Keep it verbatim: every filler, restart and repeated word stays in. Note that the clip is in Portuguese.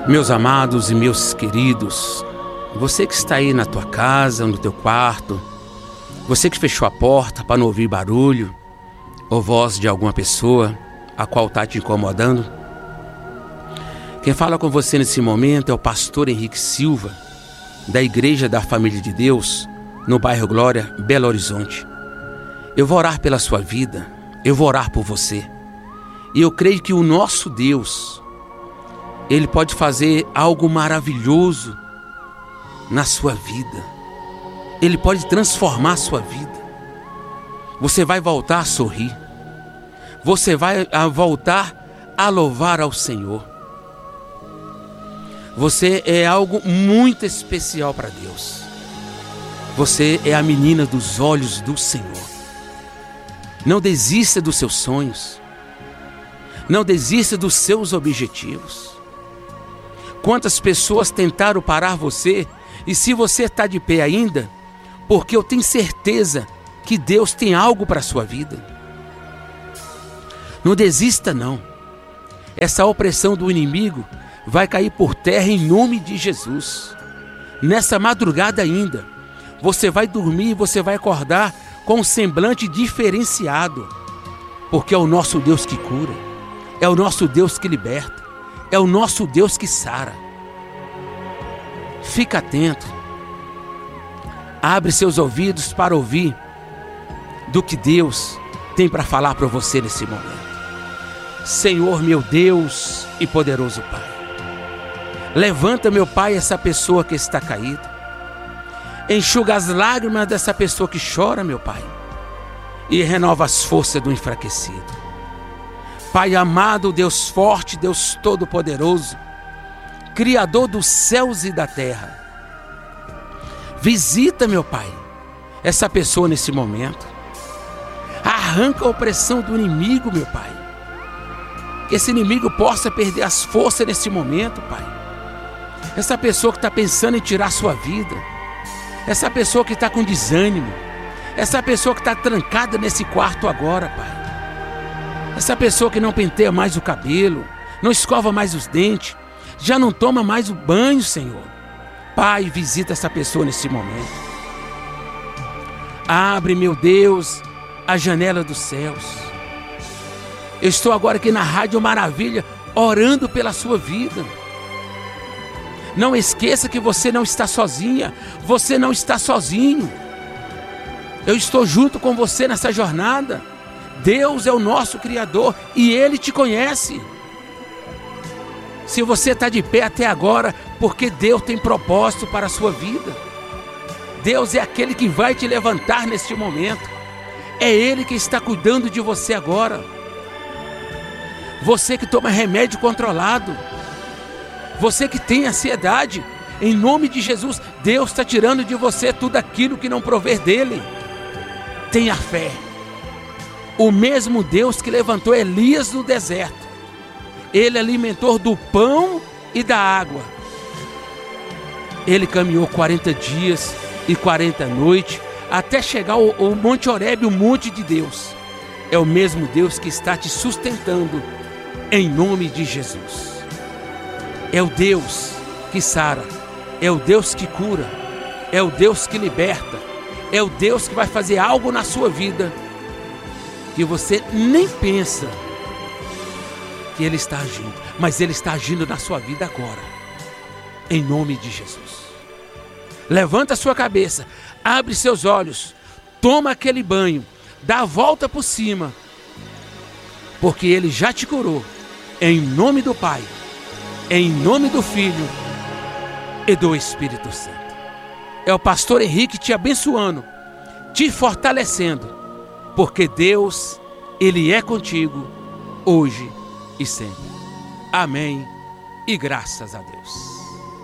Meus amados e meus queridos, você que está aí na tua casa, no teu quarto, você que fechou a porta para não ouvir barulho ou voz de alguma pessoa a qual está te incomodando, quem fala com você nesse momento é o pastor Henrique Silva, da Igreja da Família de Deus, no bairro Glória, Belo Horizonte. Eu vou orar pela sua vida, eu vou orar por você. E eu creio que o nosso Deus, Ele pode fazer algo maravilhoso na sua vida. Ele pode transformar a sua vida. Você vai voltar a sorrir. Você vai voltar a louvar ao Senhor. Você é algo muito especial para Deus. Você é a menina dos olhos do Senhor. Não desista dos seus sonhos. Não desista dos seus objetivos. Quantas pessoas tentaram parar você, e se você está de pé ainda, porque eu tenho certeza que Deus tem algo para a sua vida. Não desista não. Essa opressão do inimigo vai cair por terra em nome de Jesus. Nessa madrugada ainda, você vai dormir e você vai acordar com um semblante diferenciado, porque é o nosso Deus que cura, é o nosso Deus que liberta, é o nosso Deus que sara. Fica atento. Abre seus ouvidos para ouvir do que Deus tem para falar para você nesse momento. Senhor, meu Deus e poderoso Pai, levanta, meu Pai, essa pessoa que está caída. Enxuga as lágrimas dessa pessoa que chora, meu Pai, e renova as forças do enfraquecido. Pai amado, Deus forte, Deus todo-poderoso, Criador dos céus e da terra, visita, meu Pai, essa pessoa nesse momento. Arranca a opressão do inimigo, meu Pai. Que esse inimigo possa perder as forças nesse momento, Pai. Essa pessoa que está pensando em tirar sua vida, essa pessoa que está com desânimo, essa pessoa que está trancada nesse quarto agora, Pai. Essa pessoa que não penteia mais o cabelo, não escova mais os dentes, já não toma mais o banho, Senhor. Pai, visita essa pessoa nesse momento. Abre, meu Deus, a janela dos céus. Eu estou agora aqui na Rádio Maravilha, orando pela sua vida. Não esqueça que você não está sozinha, você não está sozinho. Eu estou junto com você nessa jornada. Deus é o nosso Criador e Ele te conhece. Se você está de pé até agora, porque Deus tem propósito para a sua vida. Deus é aquele que vai te levantar neste momento. É Ele que está cuidando de você agora. Você que toma remédio controlado, você que tem ansiedade, em nome de Jesus, Deus está tirando de você tudo aquilo que não prover dEle. Tenha fé. O mesmo Deus que levantou Elias no deserto, Ele alimentou do pão e da água. Ele caminhou quarenta dias e quarenta noites até chegar ao, ao Monte Horebe, o monte de Deus. É o mesmo Deus que está te sustentando em nome de Jesus. É o Deus que sara, é o Deus que cura, é o Deus que liberta, é o Deus que vai fazer algo na sua vida que você nem pensa que Ele está agindo, mas Ele está agindo na sua vida agora, em nome de Jesus. Levanta a sua cabeça, abre seus olhos, toma aquele banho, dá a volta por cima, porque Ele já te curou, em nome do Pai, em nome do Filho e do Espírito Santo. É o pastor Henrique te abençoando, te fortalecendo, porque Deus, Ele é contigo, hoje e sempre. Amém e graças a Deus.